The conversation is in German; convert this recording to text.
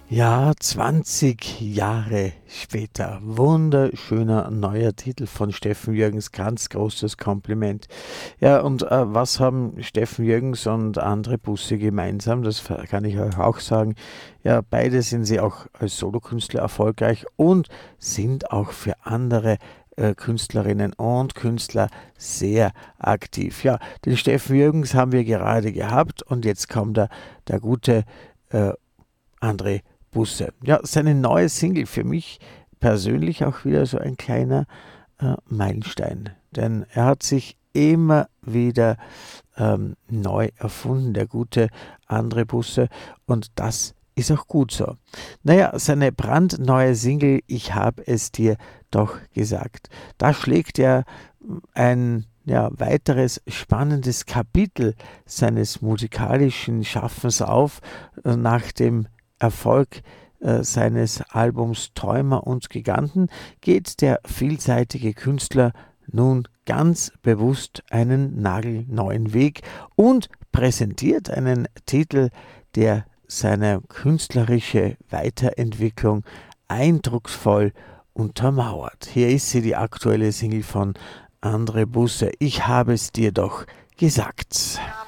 Ja, 20 Jahre später. Wunderschöner neuer Titel von Steffen Jürgens. Ganz großes Kompliment. Ja, und was haben Steffen Jürgens und Andre Busse gemeinsam? Das kann ich euch auch sagen. Ja, beide sind sie auch als Solokünstler erfolgreich und sind auch für andere Künstlerinnen und Künstler sehr aktiv. Ja, den Steffen Jürgens haben wir gerade gehabt und jetzt kommt der gute äh, André Busse. Ja, seine neue Single für mich persönlich auch wieder so ein kleiner Meilenstein. Denn er hat sich immer wieder neu erfunden, der gute André Busse. Und das ist auch gut so. Naja, seine brandneue Single Ich hab es dir doch gesagt. Da schlägt er ein weiteres spannendes Kapitel seines musikalischen Schaffens auf, nach dem Erfolg seines Albums Träumer und Giganten geht der vielseitige Künstler nun ganz bewusst einen nagelneuen Weg und präsentiert einen Titel, der seine künstlerische Weiterentwicklung eindrucksvoll untermauert. Hier ist sie, die aktuelle Single von Andre Busse. Ich habe es dir doch gesagt.